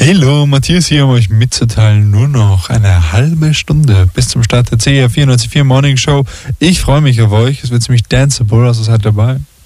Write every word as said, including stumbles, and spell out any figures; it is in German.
Hallo, Matthias hier, um euch mitzuteilen, nur noch eine halbe Stunde bis zum Start der C R vierundneunzig Komma vier Morning Show. Ich freue mich auf euch, es wird ziemlich danceable, also seid dabei.